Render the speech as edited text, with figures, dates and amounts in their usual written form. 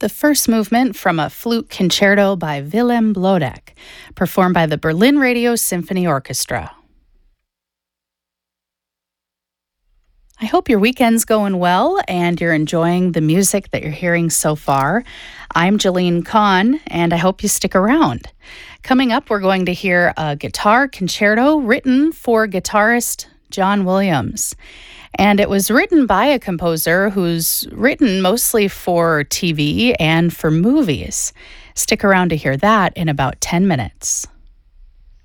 The first movement from a flute concerto by Willem Blodeck, performed by the Berlin Radio Symphony Orchestra. I hope your weekend's going well and you're enjoying the music that you're hearing so far. I'm Jolene Kahn, and I hope you stick around. Coming up, we're going to hear a guitar concerto written for guitarist John Williams. And it was written by a composer who's written mostly for TV and for movies. Stick around to hear that in about 10 minutes.